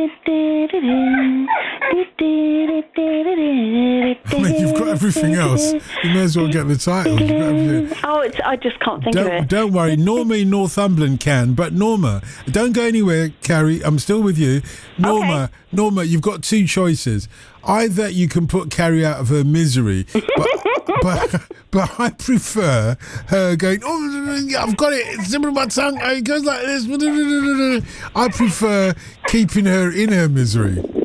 I mean, you've got everything else. You may as well get the title. You've got everything. I just can't think of it. Don't worry. Norma in Northumberland can. But Norma, don't go anywhere, Carrie. I'm still with you. Norma, you've got two choices. Either you can put Carrie out of her misery, but I prefer her going, oh, I've got it. It's simple on my tongue. It goes like this. I prefer keeping her in her misery.